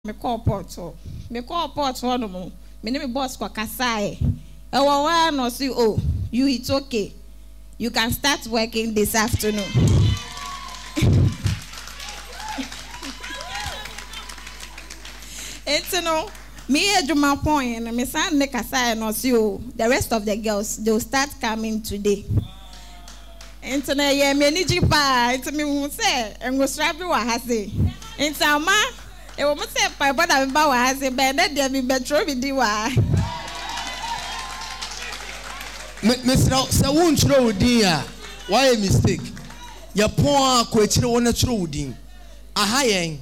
Me call porto. Me call porto one more. Me name boss kwa kasai. One or see you it's okay. You can start working this afternoon. It's no me do my point and me son ne kasai no see the rest of the girls they'll start coming today. It's no yeah me ni jipa it's me who say and go strap you say. It's ama e wo say pa boda me ba wa say be na dia me betro bi di wa. Mr. Se won chiro odin a why a mistake. Ya pon ko chiro won chiro odin. Aha yen.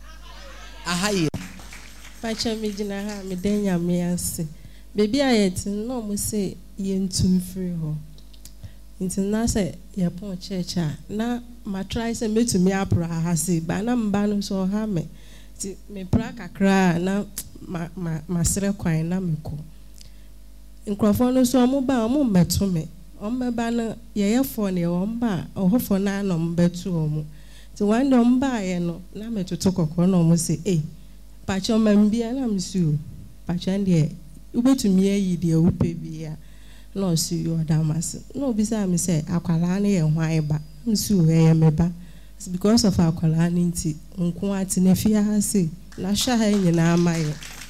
Pacha me gina ha me den ya me ase. Baby ayet no mo say yentum free ho. Nti na say ya pon church a na ma try say metumi apra ha say ba na mba no so ha me. Ti me pra kakra na ma sere kwan na me ko. Nkrofo no so mo ba mo meto me. Ombeba no ye fo ne omba ohofo na no mbetu omo. Ti one day omba ye no na metoto kokoro no mo say Pacha mambia na msu. Pacha ndiye ubetumi ayi de upe bia. No su yo damas. No bisa me say akwala na ye hwan ba. Msu ye meba. It's because of akwala nti nko ati na fia ha say na sha ha nyina amaye.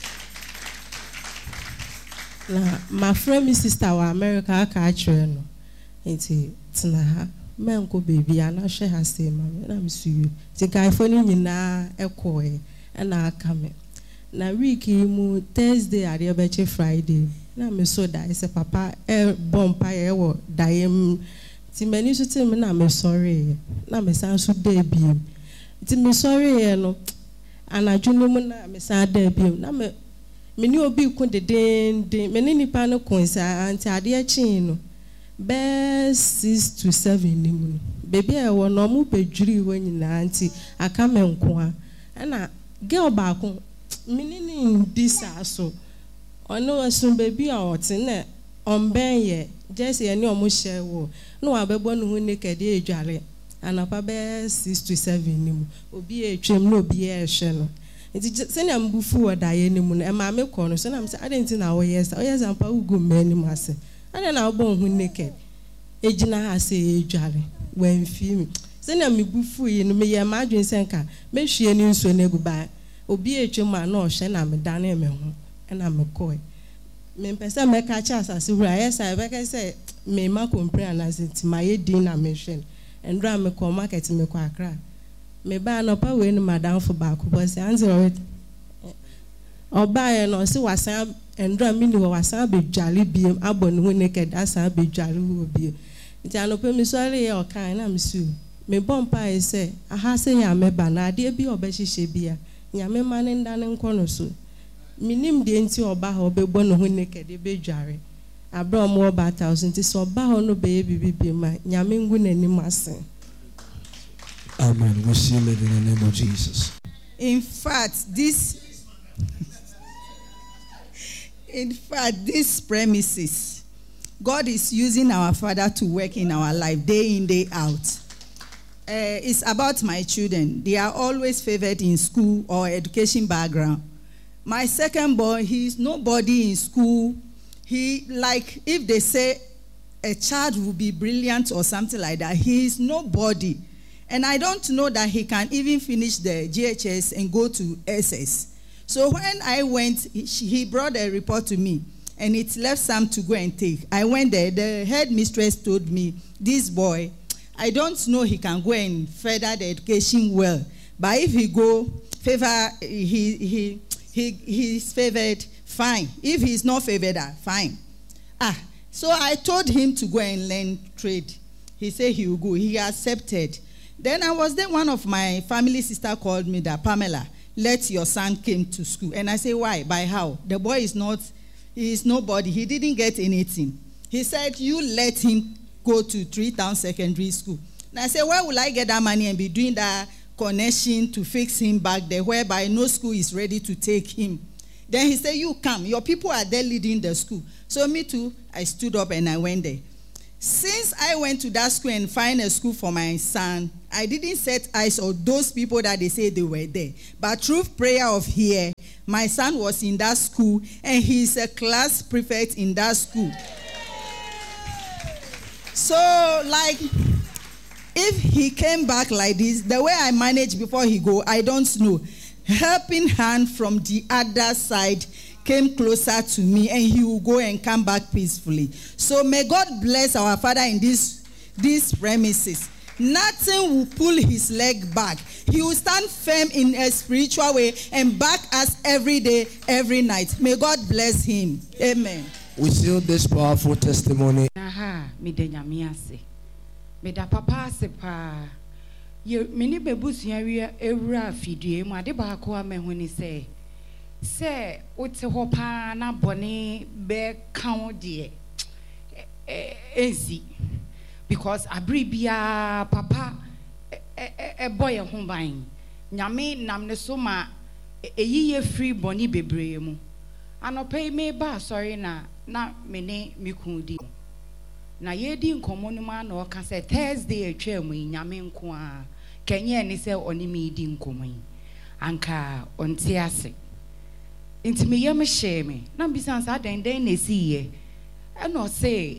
Na my friend my sister wa America aka achre no. Nti tina ha menko baby ana hwe ha say mama na msu yo. Ti kai fo ni nyina ekoe. Na akame na week mu Thursday ade obeche Friday na me so da ise papa bompa ye wo daim ti mani so tim na me sorry na me san so da biem ti me sorry ye no anadwo no mu na me san da biem na me ni obi ku de den me ni nipa no kun sa anti ade achi no be 6 to 7 ni mu baby e wo no mu pedwiri wo nyina anti akame nko a na girl back meaning this so ono asun baby a otin on ben ye just ye ni omo share wo no abebo no hu naked e dware anapa be 6 to 7 nim obi e twem no obi e hwe no nti se na mbufu wo da ye nim no e ma me ko no so na me say adenti na wo yes o yes ampa ugu mani mu ase ade na wo hu naked e gina ha se e dware wan fi se na me bufu yi no me ye ma adwen senka me hwie ni nso na guba obi etwema na ohye na me dane me ho na me koe me pese me ka cha asase wura yesa be ka say me ma complain na senti ma ye din na me hwe endra me ko market me ko akra me ba no pa we ni madam fo ba ko bo say anzero oba ye no si wasan endra mi ni wasan be dwale biem abon hu naked asan be dwale hu biem nti anope mi sori ye okan na me su me bompa e say aha se ya me ba na ade bi obehihye bia nyame mane ndane nkono so minim de enti oba ha obegbo no hu naked be dware abra mo oba 1000 ti so oba ho no be bibibi ma nyame ngu nanim ase. Amen. We seal it in the name of Jesus. In fact, this premises, God is using our Father to work in our life day in, day out. It's about my children. They are always favored in school or education background. My second boy, he's nobody in school. He, like, if they say a child will be brilliant or something like that, he is nobody. And I don't know that he can even finish the GHS and go to SS. So when I went, he brought a report to me, and it left some to go and take. I went there. The headmistress told me, this boy, I don't know he can go and further the education well, but if he go favor, he's favored, fine. If he's not favored, fine. So I told him to go and learn trade. He said he will go. He accepted. Then I was there. One of my family sister called me that Pamela, let your son came to school. And I said, why? By how? The boy he is nobody. He didn't get anything. He said, you let him go to 3-town secondary school. And I said, where will I get that money and be doing that connection to fix him back there, whereby no school is ready to take him? Then he said, you come. Your people are there leading the school. So me too, I stood up and I went there. Since I went to that school and find a school for my son, I didn't set eyes on those people that they say they were there. But through prayer of here, my son was in that school and he's a class prefect in that school. So, like, if he came back like this, the way I managed before he go, I don't know. Helping hand from the other side came closer to me, and he will go and come back peacefully. So may God bless our father in these premises. Nothing will pull his leg back. He will stand firm in a spiritual way and back us every day, every night. May God bless him. Amen. We seal this powerful testimony. Meda papa sepa ye mini bebusu ya ewura fidue mu ade ba ko amehuni se wote ho pa na bone be kan de ezi because abribia papa boy ho ban nyame nam ne so ma eyiye free boni bebree mu anope me ba sorry na mene mikudi na yedi nkomo no ma na oka say Thursday atwa mu nyame nko a kenye ni say oni mi di nkomo anka onti ase intimi yem share me na bisan sa den na siye e no say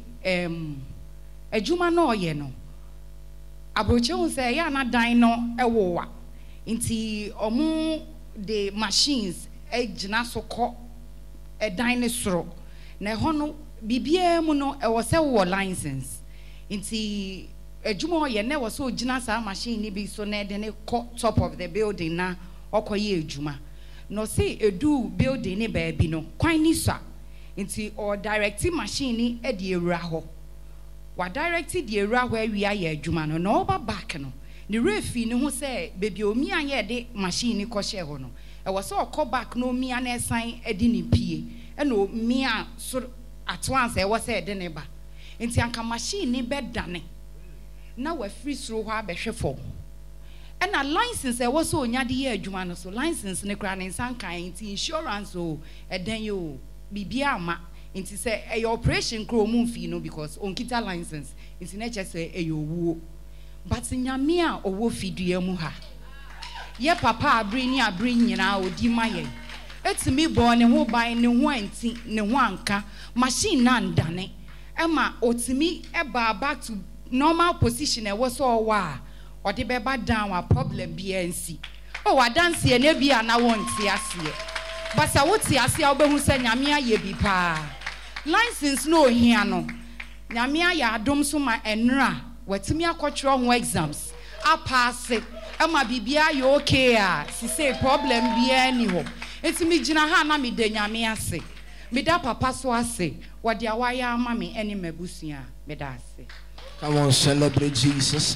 adwuma na oye no abroche hu say ya na dan no ewowa nti omu the machines ejina so ko dan ne soro na ho no bibia mu no e wose wo license nti adwuma ye na wose ogina sa machine ni bi so na de ne top of the building na okoye adwuma no say edu building ni baabi no kwan ni so nti or directing machine ni e de ewura ho wa directing de ewura ho awia ye adwuma no na oba back no ni refi ni ho say baby omi anye de machine ni ko she ho no e wose okọ back no omi an esan edi ni pie e no mi a so at once I was said neighbor. Inti anka machine ni bed dane. Na we free through wa behwe for. And a license I was so nya de ye adwuma no so license ne kra ne san kan inti insurance o eden yo bibia ama inti say e operation kro mu fi no because on kita license inti na che say e yo wuo. But nyame a owo fidua mu ha. Ye papa abri nyina odi maye. It's me born and who buy no one thing, no one car, machine none done it. Emma, or to me, back to normal position. I was all wa or the baby down a problem BNC. Oh, I don't see any be and I won't see us here. But I would see us here who say Yamia ye be pa. License no here no. Yamia ya dom suma enra, where to me a cultural exams. I pass it. Emma Bibia, you okay? She say problem be anyhow. It's me jina ha na me de nyame ase me da papa so ase what dia waya ama me ene mabusia me da ase. Come on, celebrate Jesus.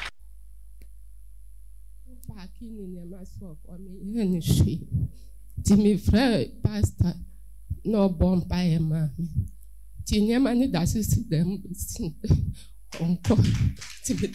Timi frère pastor no bon pa e ma ti nyama ni da sisi dem onko timi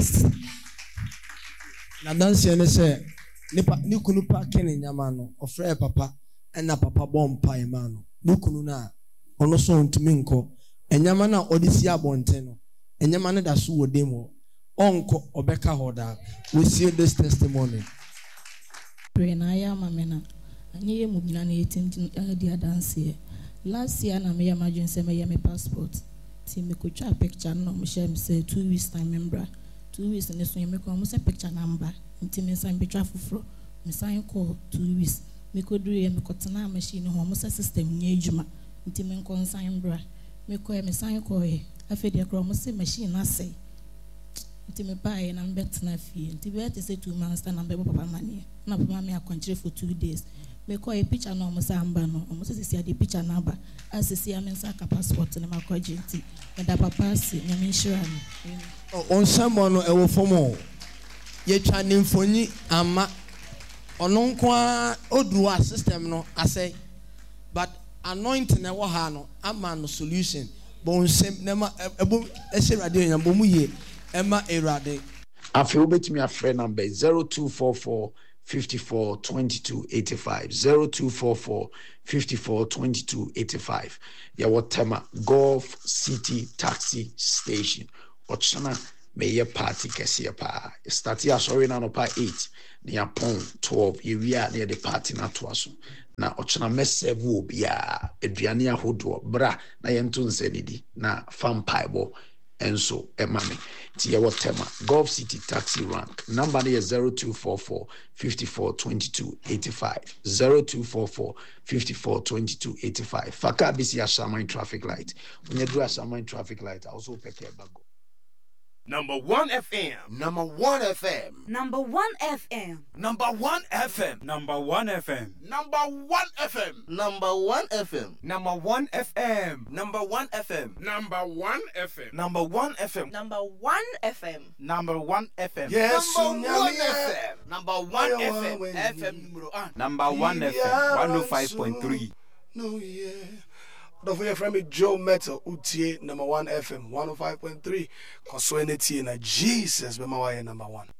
na dance ene say ni kunu pa kene nyama no ofre papa na papa bom pa e ma no ni kunu na ono so ntumi nko enyama na odisi abonte no enyama na da so wodemo onko obeka hoda. We see this testimony. Pray na ya mamena anyi mu bina na yetin dia dance here last year na me imagine say me my passport ti me ko twa picture no me share me say 2 weeks time membra 2 weeks ne so me ko mo say picture number nti me sign be trafufro me sign call 2 weeks me ko do ye me ko tena machine ho mo say system nya adwuma nti me ko sign bra me ko me sign call e afedi akro mo say machine na say nti me buy na me betena fie nti be te say 2 months na be papa mani na papa me akonchire for 2 days me ko e picture no mo say amba no mo say see the picture number as see am say ka passport na makoje nti me da papa si na me sure on someone no e wo fomo ye twa ne mfoni ama ono nko a odruwa system no asay but anointing na wo ha no ama no solution bon sem na ma ebo ehye radio nyambo mu ye ema erade afi obetimi afre number 0244 54 22 85. 0244 54 22 85. Yawa tema Gulf City Taxi Station. Ochana meye party kesiye pa. Start ya sorry na no pa 8. Near pon 12. Area near the party na tuaso. Na ochana mesevu bia eduane ahodo bra na yentu nsenidi na fampaibo enso emame ti ye wotema Gulf City Taxi Rank number is 0244 54 22 85. 0244 54 22 85. Faka bisi Ashaman traffic light. When you do Ashaman traffic light, I also pick a bago. Number 1 FM. Number 1 FM. Number 1 FM. Number 1 FM. Number 1 FM. Number 1 FM. Number 1 FM. Number 1 FM. Number 1 FM. Number 1 FM. Number 1 FM. Number 1 FM. Number 1 FM. Yes, Number 1 FM. Number 1 FM. FM numero 1. Number 1 FM. 105.3. No, yeah. Don't forget from me Joe Metal UTA number 1 FM 105.3. Consuenity na Jesus be my number 1.